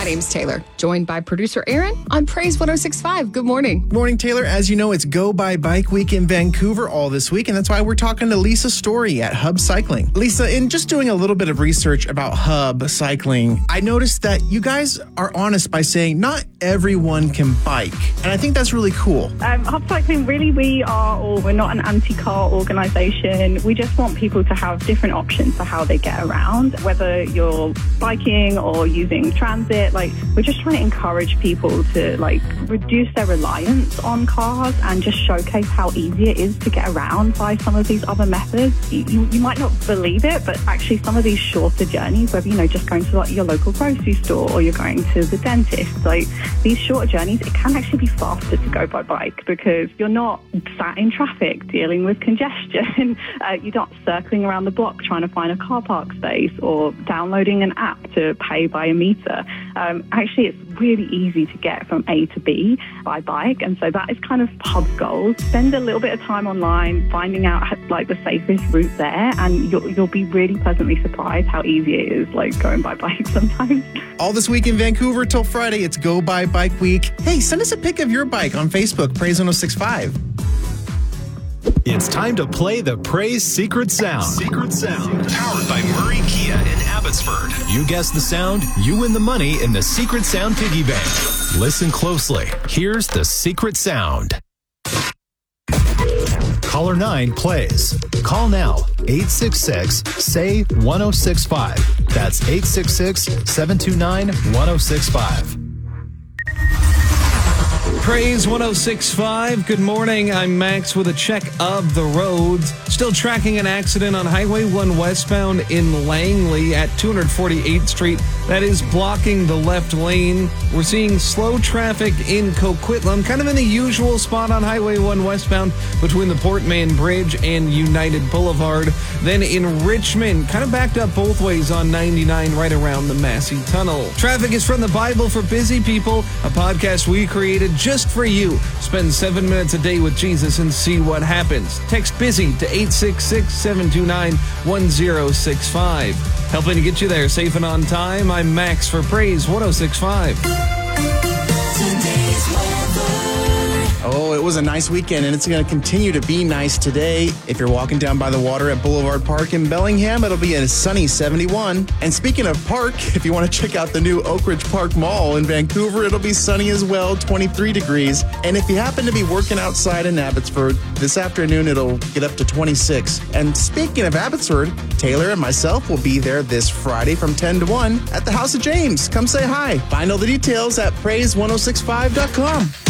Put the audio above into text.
name's Taylor, joined by producer Aaron on Praise 106.5. Good morning. Good morning, Taylor. As you know, it's Go By Bike Week in Vancouver all this week, and that's why we're talking to Lisa Story at Hub Cycling. Lisa, in just doing a little bit of research about Hub Cycling, I noticed that you guys are honest by saying not everyone can bike, and I think that's really cool. Hub Cycling, really, we're not an anti-car organisation. We just want people to have different options for how they get around, whether you're biking or using transit. We're just trying to encourage people to reduce their reliance on cars and just showcase how easy it is to get around by some of these other methods. You might not believe it, but actually some of these shorter journeys, whether just going to your local grocery store or you're going to the dentist, these shorter journeys, it can actually be faster to go by bike because you're not sat in traffic dealing with congestion. You're not circling around the block trying to find a car park space or downloading an app to pay by a meter. Actually, it's really easy to get from A to B by bike, and so that is kind of Hub's goal. Spend a little bit of time online finding out the safest route there, and you'll be really pleasantly surprised how easy it is going by bike sometimes. All this week in Vancouver till Friday, it's Go By Bike Week. Hey, send us a pic of your bike on Facebook, Praise 106.5. It's time to play the Praise Secret Sound. Secret Sound. Powered by Murray Kia in Abbotsford. You guess the sound, you win the money in the Secret Sound Piggy Bank. Listen closely. Here's the Secret Sound. Caller 9 plays. Call now. 866-SAY-1065. That's 866-729-1065. Praise 106.5. Good morning. I'm Max with a check of the roads. Still tracking an accident on Highway 1 westbound in Langley at 248th Street. That is blocking the left lane. We're seeing slow traffic in Coquitlam, kind of in the usual spot on Highway 1 westbound between the Portman Bridge and United Boulevard. Then in Richmond, kind of backed up both ways on 99 right around the Massey Tunnel. Traffic is from the Bible for Busy People, a podcast we created just for you. Spend 7 minutes a day with Jesus and see what happens. Text BUSY to 866-729-1065. Helping to get you there safe and on time, I'm Max for Praise 106.5. Oh, it was a nice weekend, and it's going to continue to be nice today. If you're walking down by the water at Boulevard Park in Bellingham, it'll be a sunny 71. And speaking of park, if you want to check out the new Oak Ridge Park Mall in Vancouver, it'll be sunny as well, 23 degrees. And if you happen to be working outside in Abbotsford, this afternoon it'll get up to 26. And speaking of Abbotsford, Taylor and myself will be there this Friday from 10 to 1 at the House of James. Come say hi. Find all the details at praise1065.com.